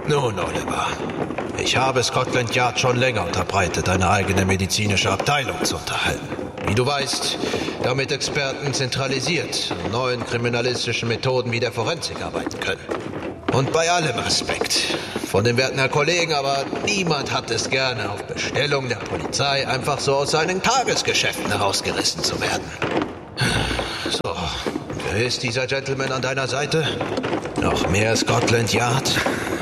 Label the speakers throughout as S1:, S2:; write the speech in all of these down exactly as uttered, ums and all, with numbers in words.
S1: Nun, Oliver, ich habe Scotland Yard schon länger unterbreitet, eine eigene medizinische Abteilung zu unterhalten. Wie du weißt, damit Experten zentralisiert an neuen kriminalistischen Methoden wie der Forensik arbeiten können. Und bei allem Respekt von den werten Herr Kollegen, aber niemand hat es gerne, auf Bestellung der Polizei einfach so aus seinen Tagesgeschäften herausgerissen zu werden. So, wer ist dieser Gentleman an deiner Seite? Noch mehr Scotland Yard?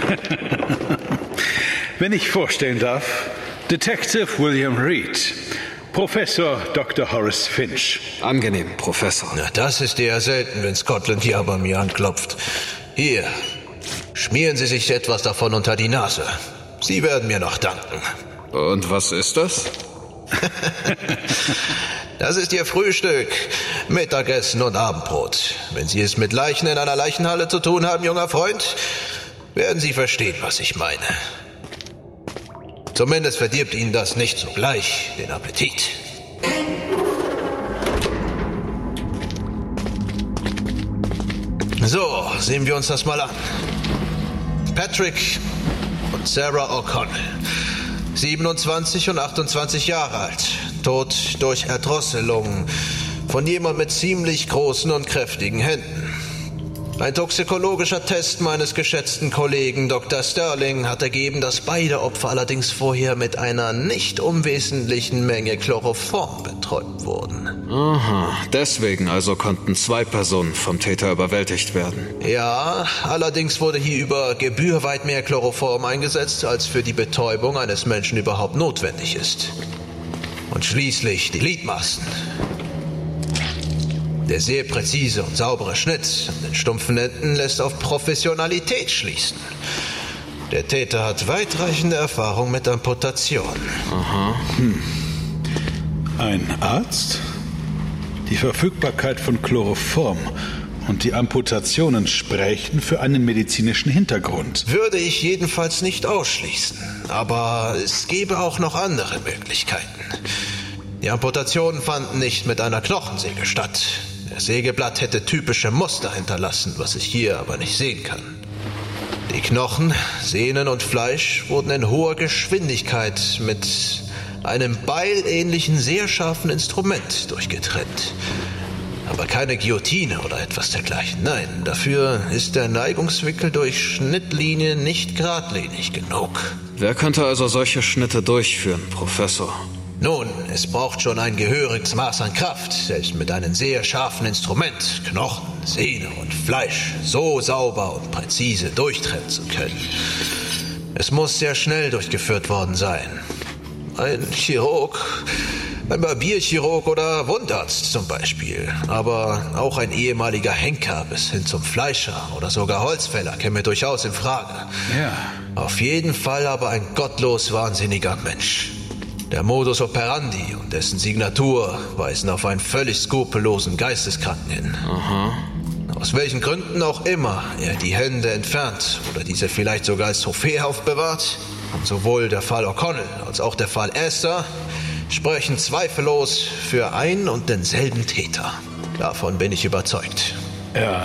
S2: Wenn ich vorstellen darf, Detective William Reed, Professor Doktor Horace Finch.
S3: Angenehm, Professor.
S1: Na, das ist eher selten, wenn Scotland Yard bei mir anklopft. Hier, schmieren Sie sich etwas davon unter die Nase. Sie werden mir noch danken.
S3: Und was ist das?
S1: Das ist Ihr Frühstück, Mittagessen und Abendbrot. Wenn Sie es mit Leichen in einer Leichenhalle zu tun haben, junger Freund, werden Sie verstehen, was ich meine. Zumindest verdirbt Ihnen das nicht sogleich den Appetit. So, sehen wir uns das mal an. Patrick und Sarah O'Connell, siebenundzwanzig und achtundzwanzig Jahre alt, tot durch Erdrosselung von jemand mit ziemlich großen und kräftigen Händen. Ein toxikologischer Test meines geschätzten Kollegen Doktor Sterling hat ergeben, dass beide Opfer allerdings vorher mit einer nicht unwesentlichen Menge Chloroform betäubt wurden.
S3: Aha, deswegen also konnten zwei Personen vom Täter überwältigt werden.
S1: Ja, allerdings wurde hier über Gebühr weit mehr Chloroform eingesetzt, als für die Betäubung eines Menschen überhaupt notwendig ist. Und schließlich die Gliedmaßen. Der sehr präzise und saubere Schnitt an den stumpfen Enden lässt auf Professionalität schließen. Der Täter hat weitreichende Erfahrung mit Amputation.
S3: Aha.
S2: Hm. Ein Arzt? Die Verfügbarkeit von Chloroform und die Amputationen sprechen für einen medizinischen Hintergrund.
S1: Würde ich jedenfalls nicht ausschließen. Aber es gäbe auch noch andere Möglichkeiten. Die Amputationen fanden nicht mit einer Knochensäge statt. Das Sägeblatt hätte typische Muster hinterlassen, was ich hier aber nicht sehen kann. Die Knochen, Sehnen und Fleisch wurden in hoher Geschwindigkeit mit einem beilähnlichen, sehr scharfen Instrument durchgetrennt. Aber keine Guillotine oder etwas dergleichen. Nein, dafür ist der Neigungswinkel durch Schnittlinien nicht geradlinig genug.
S3: Wer könnte also solche Schnitte durchführen, Professor?
S1: Nun, es braucht schon ein gehöriges Maß an Kraft, selbst mit einem sehr scharfen Instrument, Knochen, Sehne und Fleisch so sauber und präzise durchtrennen zu können. Es muss sehr schnell durchgeführt worden sein. Ein Chirurg, ein Barbierchirurg oder Wundarzt zum Beispiel. Aber auch ein ehemaliger Henker bis hin zum Fleischer oder sogar Holzfäller käme durchaus in Frage.
S2: Ja.
S1: Auf jeden Fall aber ein gottlos wahnsinniger Mensch. Der Modus operandi und dessen Signatur weisen auf einen völlig skrupellosen Geisteskranken hin.
S3: Aha.
S1: Aus welchen Gründen auch immer er die Hände entfernt oder diese vielleicht sogar als Trophäe aufbewahrt. Und sowohl der Fall O'Connell als auch der Fall Astor sprechen zweifellos für ein und denselben Täter. Davon bin ich überzeugt.
S2: Ja,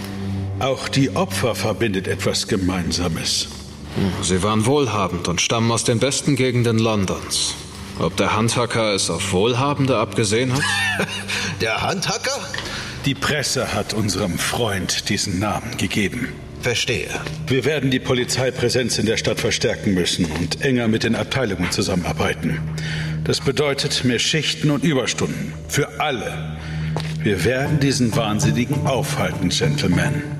S2: auch die Opfer verbindet etwas Gemeinsames.
S3: Sie waren wohlhabend und stammen aus den besten Gegenden Londons. Ob der Handhacker es auf Wohlhabende abgesehen hat?
S1: Der Handhacker?
S2: Die Presse hat unserem Freund diesen Namen gegeben.
S1: Verstehe.
S2: Wir werden die Polizeipräsenz in der Stadt verstärken müssen und enger mit den Abteilungen zusammenarbeiten. Das bedeutet mehr Schichten und Überstunden. Für alle. Wir werden diesen Wahnsinnigen aufhalten, Gentlemen.